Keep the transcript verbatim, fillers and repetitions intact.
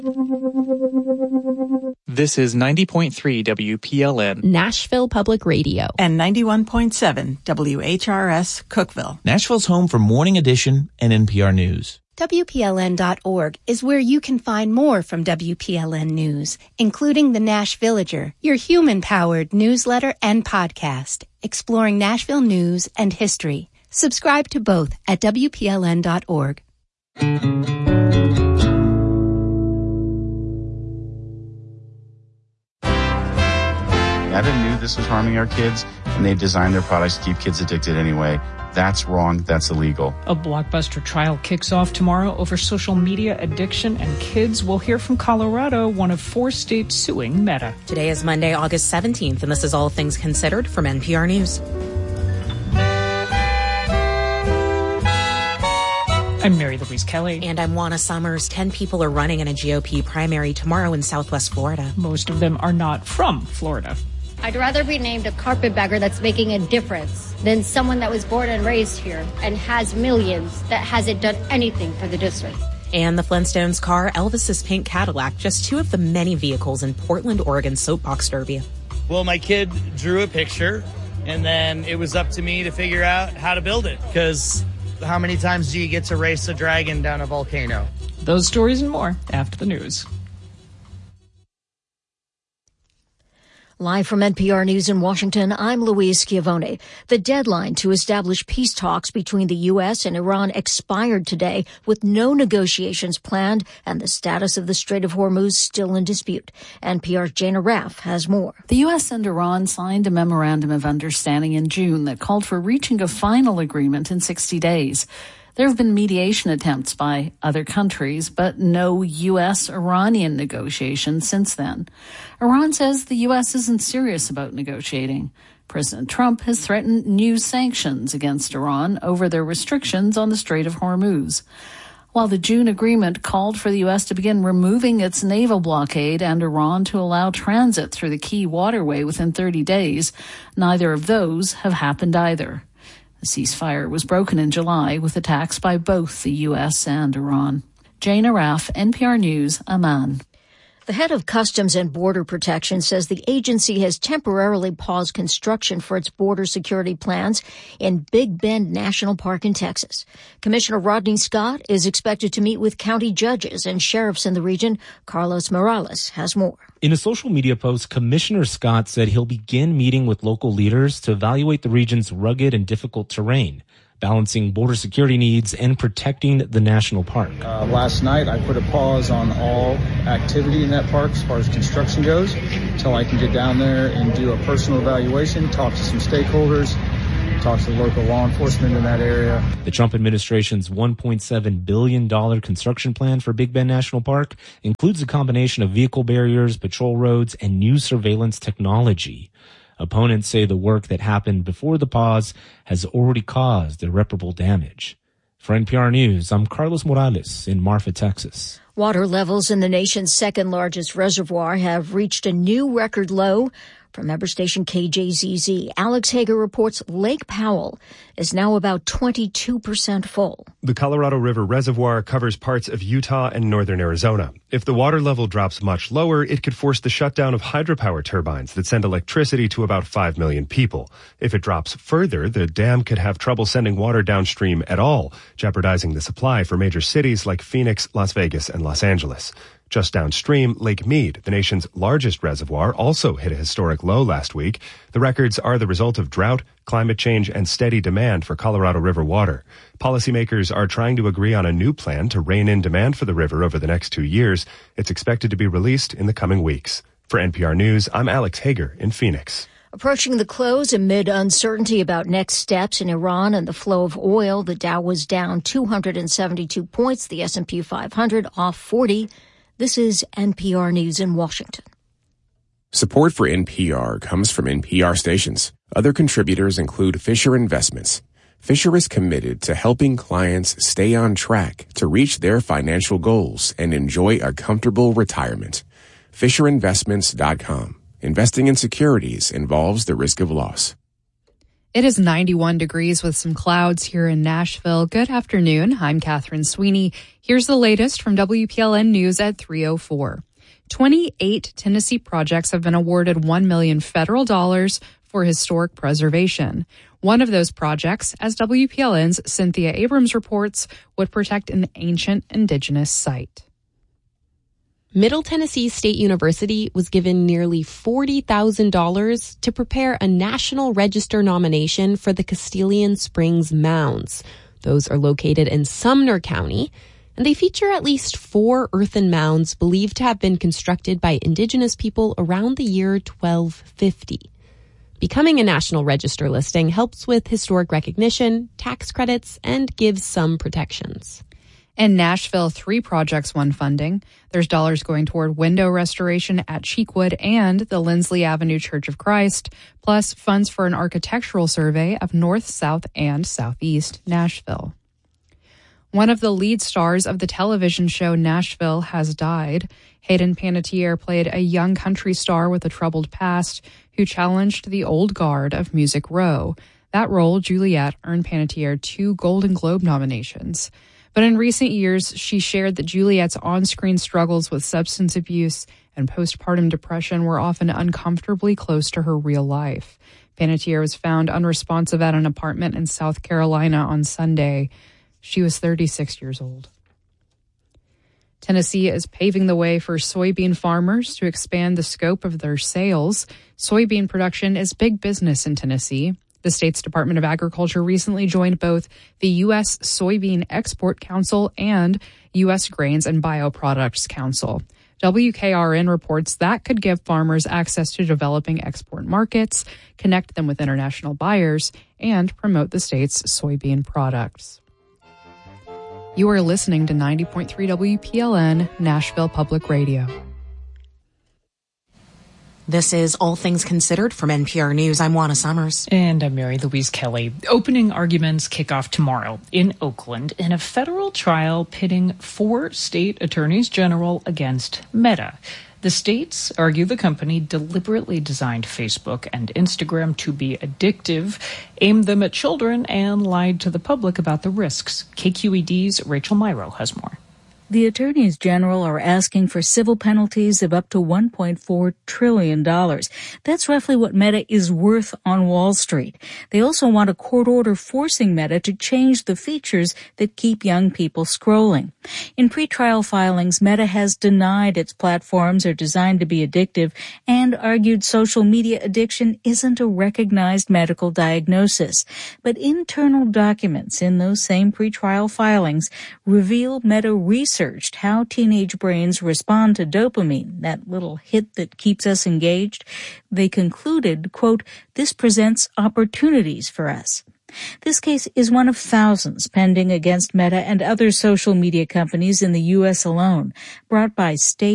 This is ninety point three W P L N, Nashville Public Radio, and ninety-one point seven W H R S, Cookeville. Nashville's home for Morning Edition and N P R News. W P L N dot org is where you can find more from W P L N News, including the Nash Villager, your human-powered newsletter and podcast, exploring Nashville news and history. Subscribe to both at W P L N dot org. Meta knew this was harming our kids, and they designed their products to keep kids addicted anyway. That's wrong. That's illegal. A blockbuster trial kicks off tomorrow over social media addiction and kids. We'll hear from Colorado, one of four states suing Meta. Today is Monday, August seventeenth, and this is All Things Considered from N P R News. I'm Mary Louise Kelly. And I'm Juana Summers. Ten people are running in a G O P primary tomorrow in Southwest Florida. Most of them are not from Florida. I'd rather be named a carpetbagger that's making a difference than someone that was born and raised here and has millions that hasn't done anything for the district. And the Flintstones car, Elvis's pink Cadillac, just two of the many vehicles in Portland, Oregon soapbox derby. Well, my kid drew a picture, and then it was up to me to figure out how to build it, because how many times do you get to race a dragon down a volcano? Those stories and more after the news. Live from N P R News in Washington, I'm Louise Schiavone. The deadline to establish peace talks between the U S and Iran expired today, with no negotiations planned and the status of the Strait of Hormuz still in dispute. N P R's Jana Raff has more. The U S and Iran signed a memorandum of understanding in June that called for reaching a final agreement in sixty days. There have been mediation attempts by other countries, but no U S Iranian negotiations since then. Iran says the U S isn't serious about negotiating. President Trump has threatened new sanctions against Iran over their restrictions on the Strait of Hormuz. While the June agreement called for the U S to begin removing its naval blockade and Iran to allow transit through the key waterway within thirty days, neither of those have happened either. The ceasefire was broken in July with attacks by both the U S and Iran. Jana Raff, N P R News, Amman. The head of Customs and Border Protection says the agency has temporarily paused construction for its border security plans in Big Bend National Park in Texas. Commissioner Rodney Scott is expected to meet with county judges and sheriffs in the region. Carlos Morales has more. In a social media post, Commissioner Scott said he'll begin meeting with local leaders to evaluate the region's rugged and difficult terrain, balancing border security needs and protecting the national park. Uh, last night, I put a pause on all activity in that park as far as construction goes until I can get down there and do a personal evaluation, talk to some stakeholders, talk to the local law enforcement in that area. The Trump administration's one point seven billion dollars construction plan for Big Bend National Park includes a combination of vehicle barriers, patrol roads, and new surveillance technology. Opponents say the work that happened before the pause has already caused irreparable damage. For N P R News, I'm Carlos Morales in Marfa, Texas. Water levels in the nation's second largest reservoir have reached a new record low. From member station K J Z Z, Alex Hager reports Lake Powell is now about twenty-two percent full. The Colorado River Reservoir covers parts of Utah and northern Arizona. If the water level drops much lower, it could force the shutdown of hydropower turbines that send electricity to about five million people. If it drops further, the dam could have trouble sending water downstream at all, jeopardizing the supply for major cities like Phoenix, Las Vegas, and Los Angeles. Just downstream, Lake Mead, the nation's largest reservoir, also hit a historic low last week. The records are the result of drought, climate change, and steady demand for Colorado River water. Policymakers are trying to agree on a new plan to rein in demand for the river over the next two years. It's expected to be released in the coming weeks. For N P R News, I'm Alex Hager in Phoenix. Approaching the close amid uncertainty about next steps in Iran and the flow of oil, the Dow was down two hundred seventy-two points, the S and P five hundred off forty. This is N P R News in Washington. Support for N P R comes from N P R stations. Other contributors include Fisher Investments. Fisher is committed to helping clients stay on track to reach their financial goals and enjoy a comfortable retirement. Fisher Investments dot com. Investing in securities involves the risk of loss. It is ninety-one degrees with some clouds here in Nashville. Good afternoon. I'm Catherine Sweeney. Here's the latest from W P L N News at three oh four. twenty-eight Tennessee projects have been awarded one million dollars federal dollars for historic preservation. One of those projects, as W P L N's Cynthia Abrams reports, would protect an ancient indigenous site. Middle Tennessee State University was given nearly forty thousand dollars to prepare a National Register nomination for the Castilian Springs Mounds. Those are located in Sumner County, and they feature at least four earthen mounds believed to have been constructed by indigenous people around the year twelve fifty. Becoming a National Register listing helps with historic recognition, tax credits, and gives some protections. In Nashville, three projects won funding. There's dollars going toward window restoration at Cheekwood and the Lindsley Avenue Church of Christ, plus funds for an architectural survey of North, South, and Southeast Nashville. One of the lead stars of the television show Nashville has died. Hayden Panettiere played a young country star with a troubled past who challenged the old guard of Music Row. That role, Juliet, earned Panettiere two Golden Globe nominations. But in recent years, she shared that Juliet's on-screen struggles with substance abuse and postpartum depression were often uncomfortably close to her real life. Panettiere was found unresponsive at an apartment in South Carolina on Sunday. She was thirty-six years old. Tennessee is paving the way for soybean farmers to expand the scope of their sales. Soybean production is big business in Tennessee. The state's Department of Agriculture recently joined both the U S Soybean Export Council and U S Grains and Bioproducts Council. W K R N reports that could give farmers access to developing export markets, connect them with international buyers, and promote the state's soybean products. You are listening to ninety point three W P L N, Nashville Public Radio. This is All Things Considered from N P R News. I'm Juana Summers. And I'm Mary Louise Kelly. Opening arguments kick off tomorrow in Oakland in a federal trial pitting four state attorneys general against Meta. The states argue the company deliberately designed Facebook and Instagram to be addictive, aimed them at children, and lied to the public about the risks. K Q E D's Rachel Myrow has more. The attorneys general are asking for civil penalties of up to one point four trillion dollars. That's roughly what Meta is worth on Wall Street. They also want a court order forcing Meta to change the features that keep young people scrolling. In pretrial filings, Meta has denied its platforms are designed to be addictive and argued social media addiction isn't a recognized medical diagnosis. But internal documents in those same pretrial filings reveal Meta research how teenage brains respond to dopamine, that little hit that keeps us engaged. They concluded, quote, "This presents opportunities for us." This case is one of thousands pending against Meta and other social media companies in the U S alone, brought by state